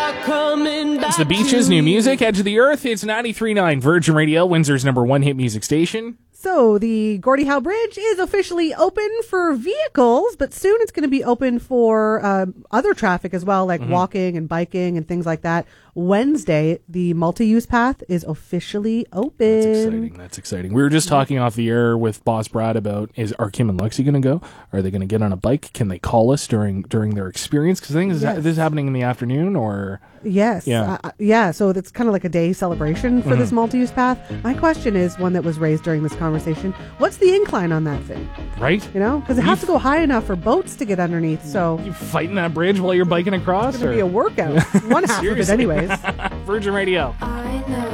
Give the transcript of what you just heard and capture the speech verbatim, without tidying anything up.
It's the Beaches, new music, Edge of the Earth. It's ninety-three point nine Virgin Radio, Windsor's number one hit music station. So the Gordie Howe Bridge is officially open for vehicles, but soon it's going to be open for uh, other traffic as well, like mm-hmm. walking and biking and things like that. Wednesday, the multi-use path is officially open. That's exciting. That's exciting. We were just talking off the air with Boss Brad about, is are Kim and Lexi going to go? Are they going to get on a bike? Can they call us during during their experience? Because I think, is yes. this happening in the afternoon or? Yes. Yeah. Uh, yeah. So it's kind of like a day celebration for mm-hmm. this multi-use path. My question is one that was raised during this conversation. What's the incline on that thing? Right. You know, because it has to go high enough for boats to get underneath. So you fighting that bridge while you're biking across? It's going to be a workout. One half of it anyways. Virgin Radio.